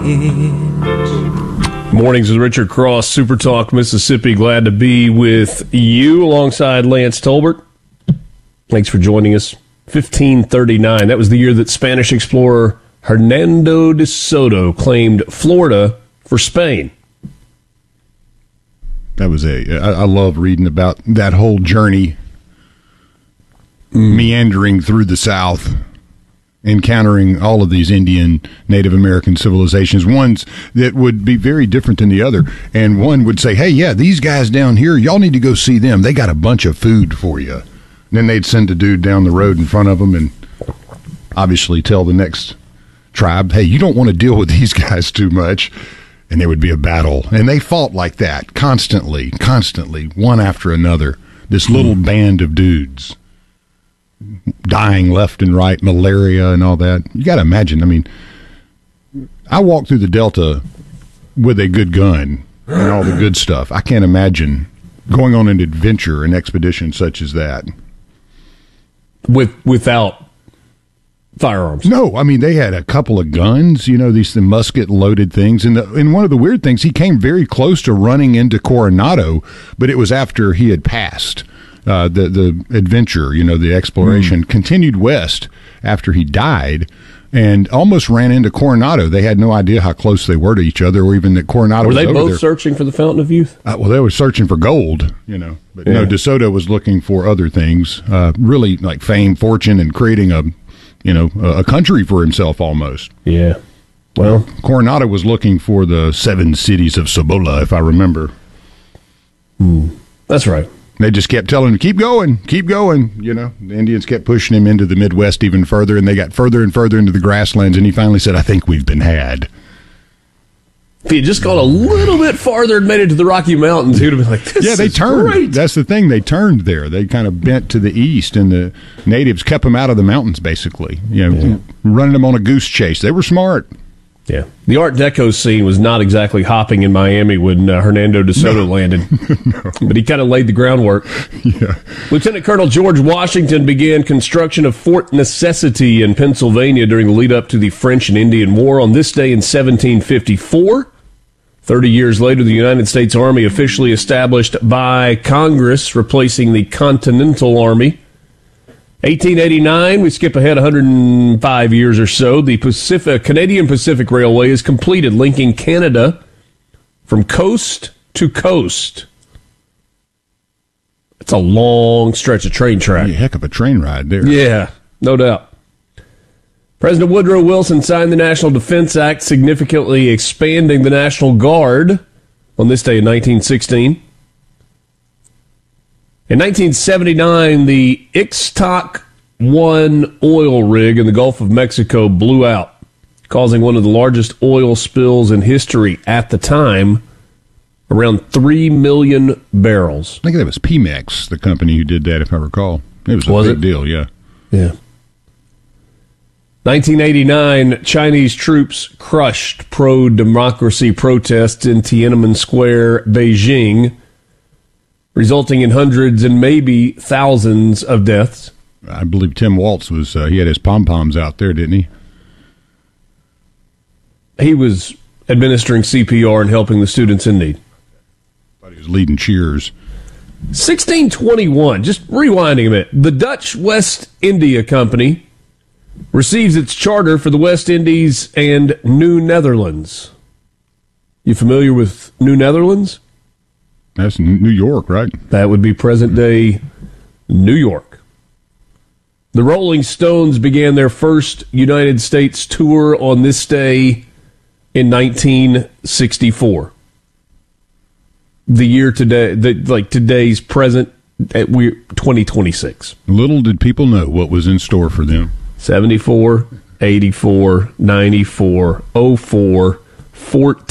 Mornings with Richard Cross, Super Talk, Mississippi. Glad to be with you alongside Lance Tolbert. Thanks for joining us. 1539. That was the year that Spanish explorer Hernando de Soto claimed Florida for Spain. That was I love reading about that whole journey, meandering through the South, encountering all of these Indian, Native American civilizations, ones that would be very different than the other. And one would say, hey, yeah, these guys down here, y'all need to go see them. They got a bunch of food for you. And then they'd send a dude down the road in front of them and obviously tell the next tribe, hey, you don't want to deal with these guys too much. And there would be a battle. And they fought like that constantly, one after another. This little band of dudes dying left and right, malaria and all that. You got to imagine. I mean, I walked through the Delta with a good gun and all the good stuff. I can't imagine going on an adventure, an expedition such as that. Without firearms. No, I mean, they had a couple of guns, these musket-loaded things. And one of the weird things, he came very close to running into Coronado, but it was after he had passed. The adventure, the exploration, continued west after he died and almost ran into Coronado. They had no idea how close they were to each other or even that Coronado was over there. Were they both searching for the Fountain of Youth? Well, they were searching for gold, But no, De Soto was looking for other things, really like fame, fortune, and creating a country for himself almost. Yeah. Well, Coronado was looking for the 7 cities of Cibola, if I remember. That's right. They just kept telling him, keep going. The Indians kept pushing him into the Midwest even further, and they got further and further into the grasslands, and he finally said, I think we've been had. If he had just gone a little bit farther and made it to the Rocky Mountains, he would have been like, this they is turned. Great. That's the thing. They turned there. They kind of bent to the east, and the natives kept them out of the mountains, basically, running them on a goose chase. They were smart. Yeah. The Art Deco scene was not exactly hopping in Miami when Hernando de Soto landed. No. But he kind of laid the groundwork. Yeah. Lieutenant Colonel George Washington began construction of Fort Necessity in Pennsylvania during the lead-up to the French and Indian War on this day in 1754. 30 years later, the United States Army officially established by Congress, replacing the Continental Army. 1889, we skip ahead 105 years or so. The Canadian Pacific Railway is completed, linking Canada from coast to coast. It's a long stretch of train track. A heck of a train ride there. Yeah, no doubt. President Woodrow Wilson signed the National Defense Act, significantly expanding the National Guard on this day in 1916. In 1979, the Ixtoc-1 oil rig in the Gulf of Mexico blew out, causing one of the largest oil spills in history at the time, around 3 million barrels. I think that was Pemex, the company who did that, if I recall. It was a big deal, yeah. Yeah. 1989, Chinese troops crushed pro-democracy protests in Tiananmen Square, Beijing, resulting in hundreds and maybe thousands of deaths. I believe Tim Waltz was, he had his pom-poms out there, didn't he? He was administering CPR and helping the students in need. But he was leading cheers. 1621, just rewinding a bit, the Dutch West India Company receives its charter for the West Indies and New Netherlands. You familiar with New Netherlands? That's New York, right? That would be present-day New York. The Rolling Stones began their first United States tour on this day in 1964. The year today, today's present, we're 2026. Little did people know what was in store for them. 74, 84, 94, 04, 14.